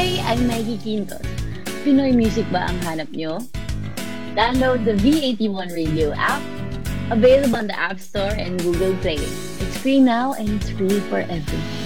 Hi, I'm Maggie Quintos. Pinoy music ba ang hanap nyo? Download the V81 Radio app, available on the App Store and Google Play. It's free now and it's free forever.